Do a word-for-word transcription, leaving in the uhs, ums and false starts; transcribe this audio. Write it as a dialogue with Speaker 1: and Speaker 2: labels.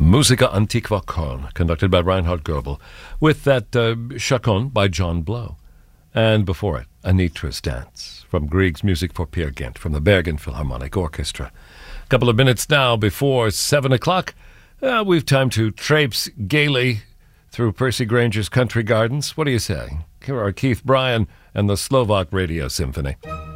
Speaker 1: Musica Antiqua Köln, conducted by Reinhard Goebel, with that uh, Chacon by John Blow. And before it, Anitra's Dance, from Grieg's Music for Peer Gynt, from the Bergen Philharmonic Orchestra. A couple of minutes now before seven o'clock. Uh, we've time to traipse gaily through Percy Granger's country gardens. What do you say? Here are Keith Bryan and the Slovak Radio Symphony.